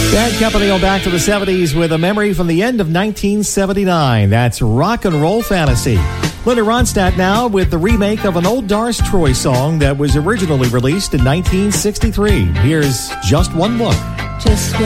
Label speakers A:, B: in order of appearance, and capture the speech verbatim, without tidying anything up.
A: Bad Company on Back to the seventies with a memory from the end of nineteen seventy-nine. That's Rock and Roll Fantasy. Linda Ronstadt now with the remake of an old Doris Troy song that was originally released in nineteen sixty-three. Here's Just One Look.
B: Just